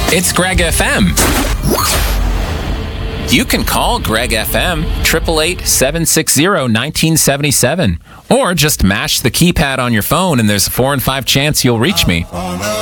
It's Greg FM. You can call Greg FM 888-760-1977, or just mash the keypad on your phone and there's a 4 in 5 chance you'll reach me.